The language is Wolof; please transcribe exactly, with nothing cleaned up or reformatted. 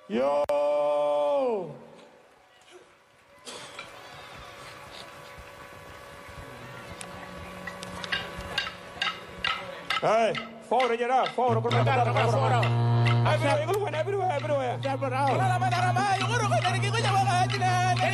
Yo. Hey, foro aja foro kau tak foro. Ayo, ayo keluar, ayo keluar, ayo keluar. Jangan berau. Kalau lama tak ramai, yang orang kau dari kita jangan.